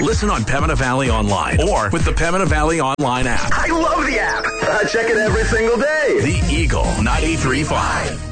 Listen on Pembina Valley Online or with the Pembina Valley Online app. I love the app. I check it every single day. The Eagle 93.5.